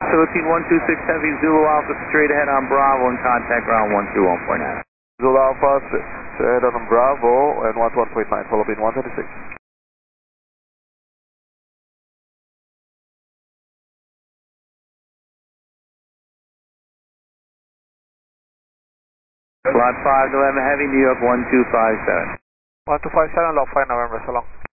Philippine 126 Heavy, Zulu Alpha straight ahead on Bravo and contact ground 121.9. Zulu Alpha, straight ahead on Bravo and 121.9, Philippine 126. Lot 5 November Heavy, New York 1257. 1257, Lot 5 November, so long.